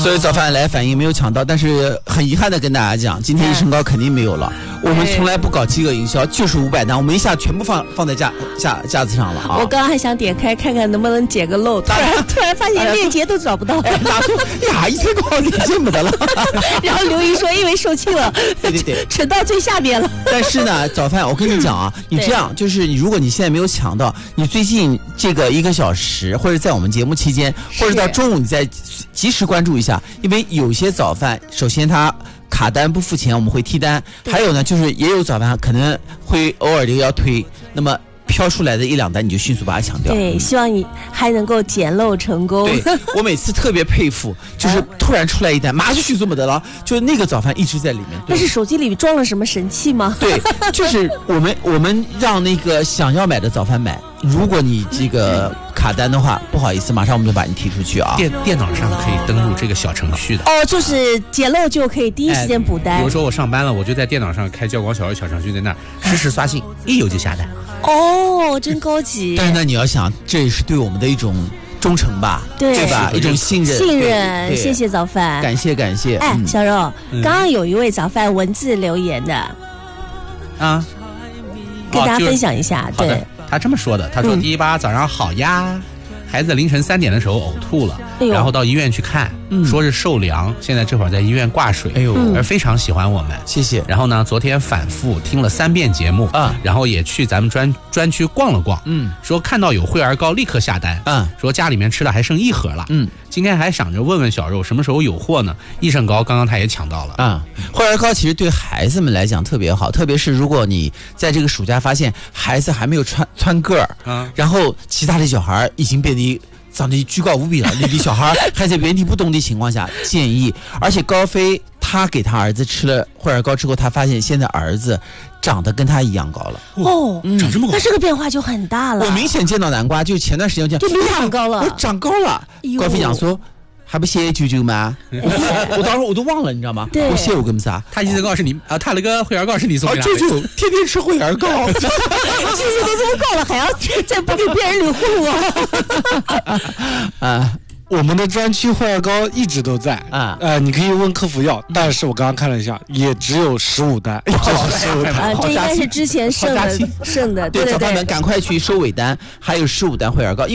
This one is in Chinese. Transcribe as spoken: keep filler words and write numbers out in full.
所以早饭来反应没有抢到，但是很遗憾的跟大家讲，今天益生膏肯定没有了。我们从来不搞饥饿营销，就是五百单，我们一下全部放放在架架架子上了啊！ 我刚刚还想点开看看能不能解个漏，突然突然发现链接都找不到。 大叔呀，一推广链接没得了。 然后刘姨说，因为售罄了， 对对对， 沉到最下面了。 但是呢，早饭我跟你讲啊，你这样就是你，如果你现在没有抢到，你最近这个一个小时，或者在我们节目期间，或者到中午，你再及时关注一下，因为有些早饭，首先它卡单不付钱，我们会替单；还有呢，就是也有早饭可能会偶尔的要推，那么飘出来的一两单你就迅速把它抢掉。 对，希望你还能够捡漏成功。 对，我每次特别佩服，就是突然出来一单，马上就迅速没得了，就是那个早饭一直在里面。 但是手机里装了什么神器吗？ 对，就是我们我们让那个想要买的早饭买，如果你这个卡单的话，不好意思，马上我们就把你踢出去啊。 电电脑上可以登录这个小程序的。 哦，就是捡漏就可以第一时间补单。 哎、比如说我上班了，我就在电脑上开教广小二小程序，在那儿实时刷新，一有就下单。 哦，真高级。 但是呢，你要想，这也是对我们的一种忠诚吧， 对, 对吧？一种信任， 信任。谢谢早饭， 感谢感谢。 哎， 嗯、 小柔，嗯、刚刚有一位早饭文字留言的， 啊， 跟大家分享一下。 哦、 对， 他这么说的，他说：“第一八早上好呀。嗯”孩子凌晨三点的时候呕吐了，哎、然后到医院去看，嗯、说是受凉，现在这会儿在医院挂水，哎呦，而非常喜欢我们， 谢谢。 然后呢，昨天反复听了三遍节目啊，然后也去咱们专专区逛了逛，嗯，说看到有惠儿膏立刻下单，嗯，说家里面吃的还剩一盒了，嗯，今天还想着问问小肉什么时候有货呢？益生膏刚刚他也抢到了啊，惠儿膏其实对孩子们来讲特别好，特别是如果你在这个暑假发现孩子还没有穿穿个儿，嗯，然后其他的小孩已经变得长得居高无比了，那个小孩还在原地不动的情况下，建议，而且高飞他给他儿子吃了惠儿膏之后，他发现现在儿子长得跟他一样高了。 哦， 嗯、长这么高， 那这个变化就很大了。 我明显见到南瓜，就前段时间就就长高了， 我长高了。高飞讲说。还不谢舅舅吗？我当时我都忘了，你知道吗？ 对， 我谢我干啥？ 他益生膏是你啊，他那个惠儿膏是你送的。 舅舅天天吃惠儿膏， 舅舅都这么高了，还要再不给别人捋葫芦啊！啊，我们的专区惠儿膏一直都在啊，呃，你可以问客服要，但是我刚刚看了一下，也只有十五单，就是十五单啊，这应该是之前剩的剩的， 对，早饭们赶快去收尾单，还有十五单惠儿膏。